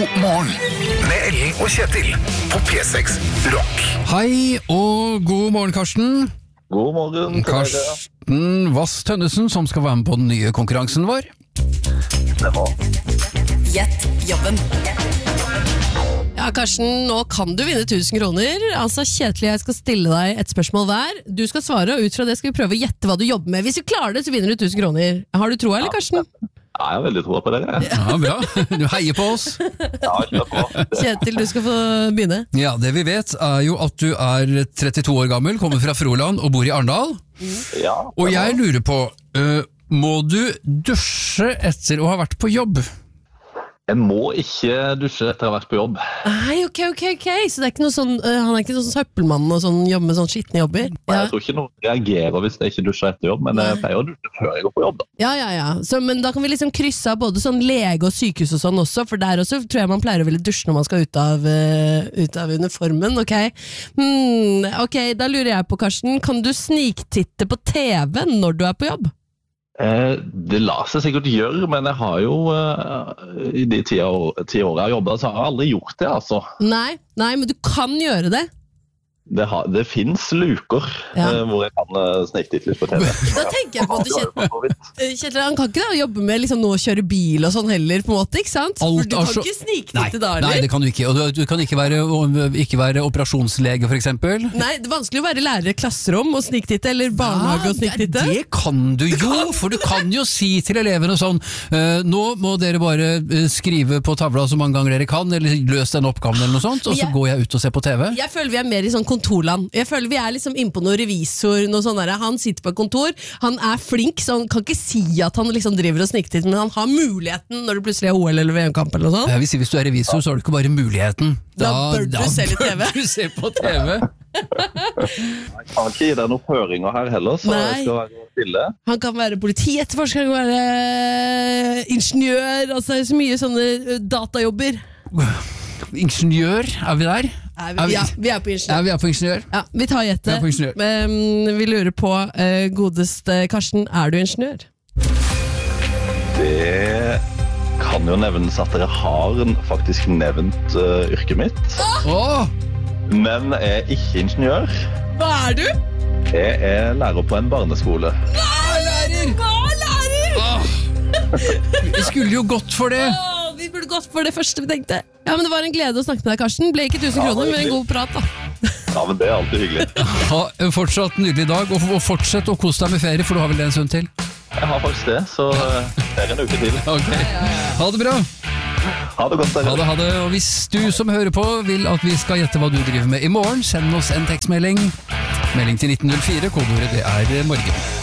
God morgen med Ellen og Kjetil på P6 Rock. Hei og god morgen, Karsten. God morgen. Karsten Vass Tønnesen, som skal være med på den nye konkurransen vår. Det var. Gjett jobben. Ja, Karsten, nå kan du vinne 1000 kroner. Altså, Kjetil og jeg skal stille deg et spørsmål hver. Du skal svare, og ut fra det skal vi prøve å gjette hva du jobber med. Hvis du klarer det, så vinner du 1000 kroner. Har du troa, eller, Karsten? Ja, jeg har veldig troa på dere. Ja, bra. Du heier på oss. Ja, kjør på. Kjetil, du skal få begynne. Ja, det vi vet er jo at du er 32 år gammel, kommer fra Froland og bor i Arendal. Ja, Og jeg lurer på, må du dusje etter å ha vært på jobb? jeg må ikke dusje etter å ha vært på jobb. Nei, ok. Så det er ikke noe sånn, han er ikke noe sånn søppelmann og sånn, jobber med sånn skittende jobber? Jeg tror ikke noen reagerer hvis jeg ikke dusjer etter jobb, men jeg pleier å dusje før jeg går på jobb. Da. Ja. Så, men da kan vi liksom krysse av både sånn lege og sykehus og sånn også, for der også tror jeg man pleier å ville dusje når man skal ut av uniformen, ok? Ok, da lurer jeg på, Karsten, kan du sniktitte på TV når du er på jobb? Det lar seg sikkert gjøre, men jeg har jo i de 10 årene jeg har jobbet, så har jeg aldri gjort det, altså. Nei, men du kan gjøre det. Det finnes luker hvor jeg kan sniktitte litt på TV. Da tenker jeg på at Kjetil, han kan ikke da jobbe med liksom nå å kjøre bil og sånn heller, på en måte, ikke sant? For du kan ikke sniktitte da, eller? Nei, det kan du ikke. Og du kan ikke være operasjonslege, for eksempel. Nei, det er vanskelig å være lærer i klasserom og sniktitte, eller barnehage og sniktitte. Det kan du jo, for du kan jo si til elevene sånn, nå må dere bare skrive på tavla så mange ganger dere kan, eller løs den oppgaven eller noe sånt, og så går jeg ut og ser på TV. Jeg føler vi er mer i sånn kontorland. Jeg føler vi er liksom inne på noen revisor, noe sånn der. Han sitter på et kontor, han er flink, så han kan ikke si at han liksom driver og snikter, men han har muligheten når det plutselig er OL eller VM-kamp eller noe sånt. Jeg vil si, hvis du er revisor, så har du ikke bare muligheten. Da bør du se litt TV. Du se på TV. Jeg kan ikke gi deg noen føringer her heller, så jeg skal være stille. Han kan være politietterforsker, han kan være ingeniør, altså det er så mye sånne datajobber. Ingeniør, er vi der? Ja, vi er på ingeniør. Ja, vi er på ingeniør. Ja, vi tar gjettet. Vi lurer på, godeste Karsten, er du ingeniør? Det kan jo nevnes at dere har faktisk nevnt yrket mitt. Men jeg er ikke ingeniør. Hva er du? Jeg er lærer på en barneskole. Lærer! Vi skulle jo gått for det. Vi burde gått for det første vi tenkte. Ja, men det var en glede å snakke med deg, Karsten. Ble ikke 1000 kroner, men en god prat da. Ja, men det er alltid hyggelig. Ha en fortsatt nydelig dag, og fortsett å kose deg med ferie, for du har vel det en stund til? Jeg har faktisk det, så det er en uke til. Ok, ha det bra. Ha det godt, dere. Ha det. Og hvis du som hører på vil at vi skal gjette hva du driver med i morgen, send oss en tekstmelding. Melding til 1904, kodeordet det er morgen.